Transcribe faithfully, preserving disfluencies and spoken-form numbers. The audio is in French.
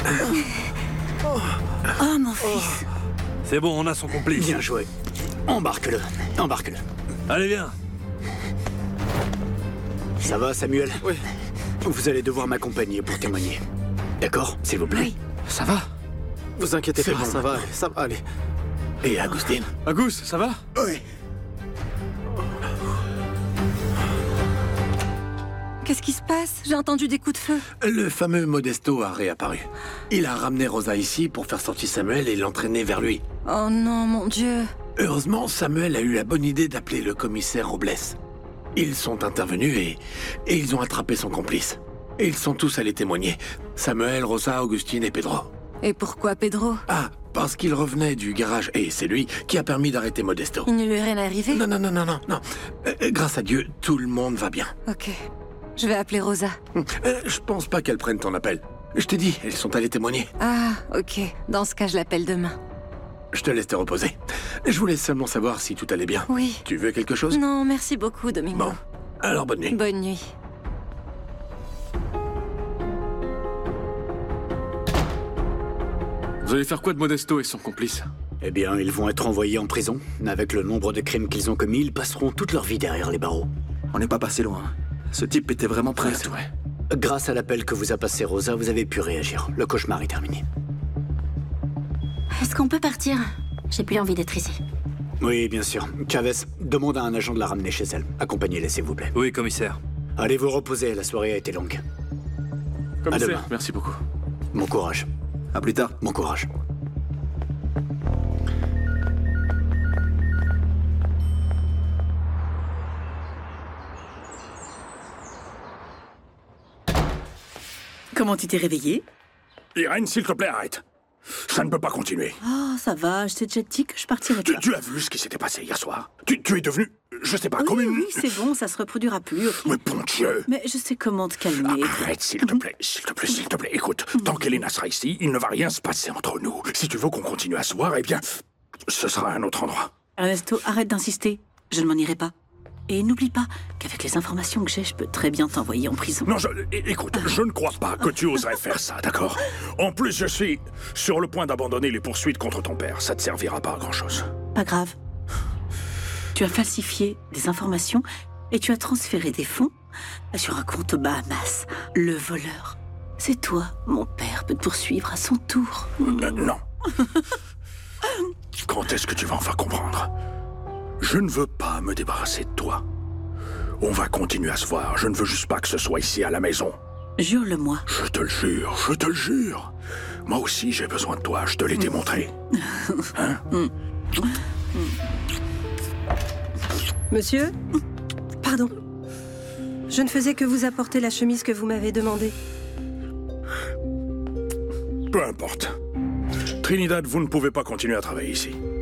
Oh, mon fils. C'est bon, on a son complice. Bien joué. Embarque-le. Embarque-le. Allez, viens. Ça va, Samuel? Oui. Vous allez devoir m'accompagner pour témoigner. D'accord, s'il vous plaît? Oui. Ça va? Vous inquiétez C'est pas, bon. ça va aller, ça va aller. Et Agustin? Agus, ça va? Oui. Qu'est-ce qui se passe? J'ai entendu des coups de feu. Le fameux Modesto a réapparu. Il a ramené Rosa ici pour faire sortir Samuel et l'entraîner vers lui. Oh non, mon Dieu. Heureusement, Samuel a eu la bonne idée d'appeler le commissaire Robles. Ils sont intervenus et, et ils ont attrapé son complice. Et ils sont tous allés témoigner. Samuel, Rosa, Augustine et Pedro. Et pourquoi Pedro? Ah, parce qu'il revenait du garage et c'est lui qui a permis d'arrêter Modesto. Il ne lui est rien arrivé? Non, non, non, non, non, non. Euh, grâce à Dieu, tout le monde va bien. Ok. Je vais appeler Rosa. Euh, je pense pas qu'elle prenne ton appel. Je t'ai dit, elles sont allées témoigner. Ah, ok. Dans ce cas, je l'appelle demain. Je te laisse te reposer. Je voulais seulement savoir si tout allait bien. Oui. Tu veux quelque chose? Non, merci beaucoup, Domingo. Bon, alors bonne nuit. Bonne nuit. Vous allez faire quoi de Modesto et son complice? Eh bien, ils vont être envoyés en prison. Avec le nombre de crimes qu'ils ont commis, ils passeront toute leur vie derrière les barreaux. On n'est pas passé loin. Ce type était vraiment prêt. Ouais, c'est vrai. Grâce à l'appel que vous a passé Rosa, vous avez pu réagir. Le cauchemar est terminé. Est-ce qu'on peut partir? J'ai plus envie d'être ici. Oui, bien sûr. Chavez, demande à un agent de la ramener chez elle. Accompagnez-les, s'il vous plaît. Oui, commissaire. Allez vous reposer, la soirée a été longue. Commissaire, demain. merci beaucoup. Bon courage. À plus tard. Bon courage. Comment tu t'es réveillée? Irène, s'il te plaît, arrête. Ça ne peut pas continuer. Oh, ça va, je t'ai déjà dit que je partirais Tu, pas. tu as vu ce qui s'était passé hier soir? tu, tu es devenu, je sais pas, Oui, comme une... oui, c'est bon, ça se reproduira plus, ok? Mais bon Dieu! Mais je sais comment te calmer. Arrête, s'il te plaît, s'il te plaît, s'il te plaît. Écoute, tant qu'Elena sera ici, il ne va rien se passer entre nous. Si tu veux qu'on continue à se voir, eh bien, ce sera un autre endroit. Ernesto, arrête d'insister. Je ne m'en irai pas. Et n'oublie pas qu'avec les informations que j'ai, je peux très bien t'envoyer en prison. Non, je... é- écoute, je ne crois pas que tu oserais faire ça, d'accord? En plus, je suis sur le point d'abandonner les poursuites contre ton père. Ça te servira pas à grand-chose. Pas grave. Tu as falsifié des informations et tu as transféré des fonds sur un compte aux Bahamas. Le voleur, c'est toi. Mon père peut te poursuivre à son tour. Euh, non. Quand est-ce que tu vas enfin comprendre? Je ne veux pas me débarrasser de toi. On va continuer à se voir. Je ne veux juste pas que ce soit ici à la maison. Jure-le-moi. Je te le jure, je te le jure. Moi aussi, j'ai besoin de toi. Je te l'ai démontré. Hein? Monsieur? Pardon. Je ne faisais que vous apporter la chemise que vous m'avez demandée. Peu importe. Trinidad, vous ne pouvez pas continuer à travailler ici.